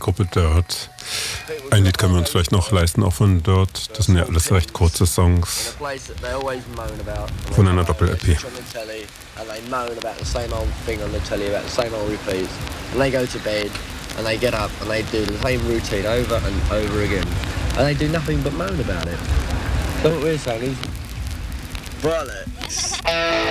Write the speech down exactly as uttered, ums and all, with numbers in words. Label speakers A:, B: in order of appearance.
A: Gruppe Dirt. Ein Lied können wir uns vielleicht noch leisten, auch von Dirt. Das sind ja alles recht kurze Songs von einer Doppel-L P.
B: And they get up and they do the same routine over and over again. And they do nothing but moan about it. So what we're saying is, bollocks.